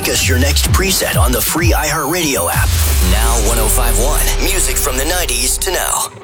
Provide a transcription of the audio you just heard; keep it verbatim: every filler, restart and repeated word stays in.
Make us your next preset on the free iHeartRadio app. Now one oh five point one. Music from the nineties to now.